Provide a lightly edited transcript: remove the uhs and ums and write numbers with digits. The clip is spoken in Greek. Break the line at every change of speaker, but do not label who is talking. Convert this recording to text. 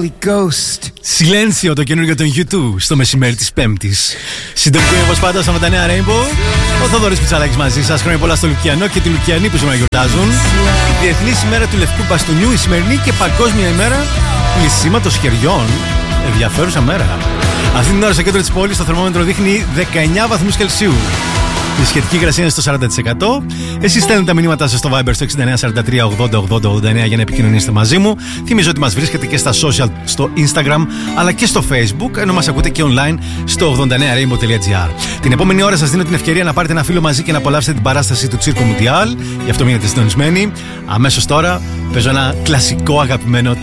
Holy Ghost.
Silencio, το καινούργιο των YouTube στο μεσημέρι της Πέμπτης. Συντονικοί όπως πάντα στα Νέα Rainbow. Ο Θοδωρής Πιτσαλάκης μαζί σας. Χρόνια πολλά στο Λουκιανό και τη Λουκιανή που σήμερα γιορτάζουν. Διεθνής ημέρα του Λευκού Μπαστούνιου η σημερινή και παγκόσμια ημέρα πλυσίματος χεριών. Ενδιαφέρουσα μέρα. Αυτή την ώρα στο κέντρο της πόλης το θερμόμετρο δείχνει 19 βαθμούς Κελσίου. Η σχετική υγρασία είναι στο 40%. Εσείς στέλνετε τα μηνύματά σας στο Viber στο 6943808089 για να επικοινωνήσετε μαζί μου. Θυμίζω ότι μας βρίσκεται και στα social, στο Instagram αλλά και στο Facebook, ενώ μας ακούτε και online στο 89rainbow.gr. Την επόμενη ώρα σας δίνω την ευκαιρία να πάρετε ένα φίλο μαζί και να απολαύσετε την παράσταση του Τσίρκο Μουντιάλ. Γι' αυτό μείνετε συντονισμένοι. Αμέσως τώρα παίζω ένα κλασικό αγαπημένο